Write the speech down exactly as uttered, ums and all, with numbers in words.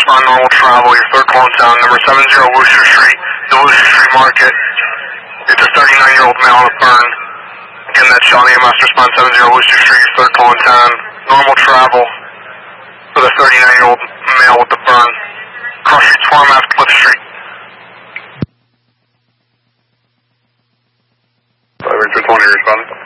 respond normal travel, your third call in town, number seven zero Worcester Street, the Worcester Street Market. It's a thirty-nine-year-old male with burn. Again, that's Shawnee M S, respond seven zero Worcester Street, your third call in town. Normal travel for the thirty-nine-year-old male with the burn. Cross Street, four Mass Cliff Street. Richard twenty responding.